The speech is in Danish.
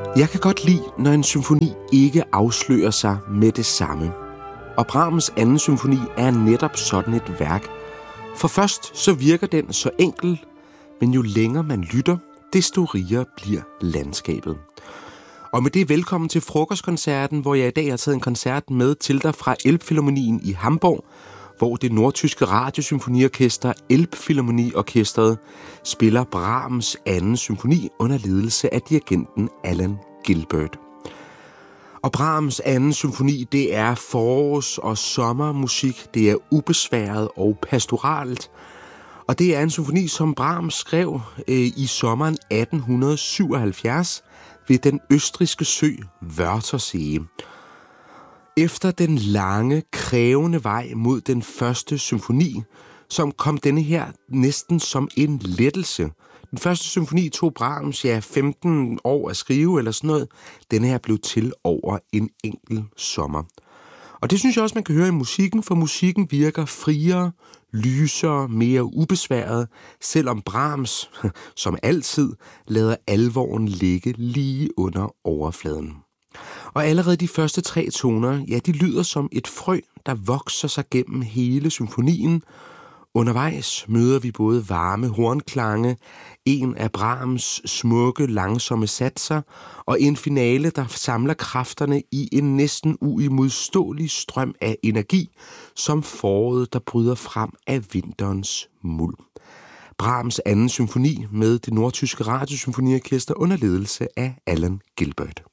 Jeg kan godt lide, når en symfoni ikke afslører sig med det samme. Og Brahms anden symfoni er netop sådan et værk. For først så virker den så enkel, men jo længere man lytter, desto rigere bliver landskabet. Og med det velkommen til frokostkoncerten, hvor jeg i dag har taget en koncert med til dig fra Elbphilharmonien i Hamburg, hvor det nordtyske radiosymfoniorkester Elbphilharmonieorkestret spiller Brahms anden symfoni under ledelse af dirigenten Alan Gilbert. Og Brahms anden symfoni, det er forårs- og sommermusik, det er ubesværet og pastoralt. Og det er en symfoni, som Brahms skrev i sommeren 1877 ved den østrigske sø Wörthersee. Efter den lange, krævende vej mod den første symfoni, som kom denne her næsten som en lettelse. Den første symfoni tog Brahms 15 år at skrive eller sådan noget. Denne her blev til over en enkelt sommer. Og det synes jeg også, man kan høre i musikken, for musikken virker friere, lysere, mere ubesværet, selvom Brahms, som altid, lader alvoren ligge lige under overfladen. Og allerede de første 3 toner, ja, de lyder som et frø, der vokser sig gennem hele symfonien. Undervejs møder vi både varme hornklange, en af Brahms smukke, langsomme satser, og en finale, der samler kræfterne i en næsten uimodståelig strøm af energi, som foråret, der bryder frem af vinterens muld. Brahms anden symfoni med det nordtyske radiosymfoniorkester under ledelse af Alan Gilbert.